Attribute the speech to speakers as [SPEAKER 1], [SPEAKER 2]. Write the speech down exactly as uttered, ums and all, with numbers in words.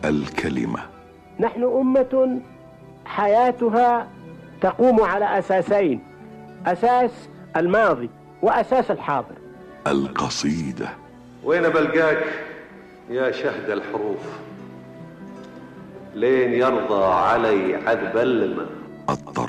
[SPEAKER 1] الكلمة.
[SPEAKER 2] نحن أمة حياتها تقوم على أساسين: أساس الماضي وأساس الحاضر.
[SPEAKER 1] القصيدة.
[SPEAKER 3] وين بلقاك يا شهد الحروف لين يرضى علي عذب اللمة.
[SPEAKER 1] الطرب.